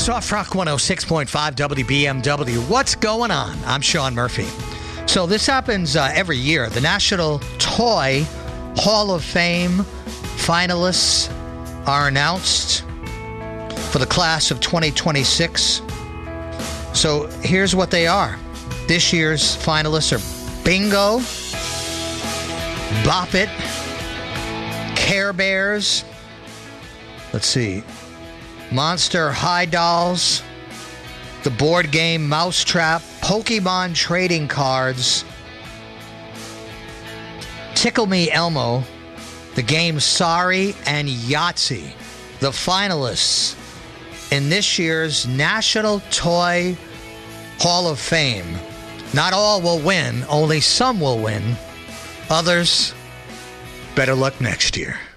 Soft Rock 106.5 WBMW. What's going on? I'm Sean Murphy. So this happens every year. The National Toy Hall of Fame finalists are announced for the class of 2026. So here's what they are. This year's finalists are Bingo, Bop It, Care Bears, let's see, Monster High Dolls, the board game Mousetrap, Pokemon trading cards, Tickle Me Elmo, the game Sorry, and Yahtzee. The finalists in this year's National Toy Hall of Fame. Not all will win, only some will win. Others, better luck next year.